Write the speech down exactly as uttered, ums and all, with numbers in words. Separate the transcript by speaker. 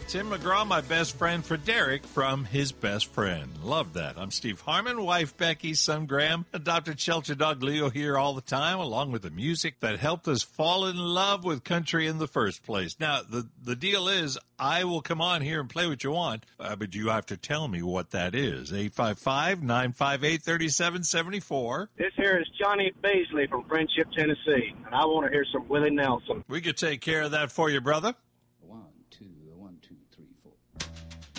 Speaker 1: Tim McGraw, my best friend, for Derek from his best friend. Love that. I'm Steve Harmon, wife Becky, son Graham, adopted shelter dog Leo here all the time, along with the music that helped us fall in love with country in the first place. Now, the, the deal is, I will come on here and play what you want, uh, but you have to tell me what that is. eight five five, nine five eight, three seven seven four.
Speaker 2: This here is Johnny Beasley from Friendship, Tennessee, and I want to hear some Willie Nelson.
Speaker 1: We could take care of that for you, brother.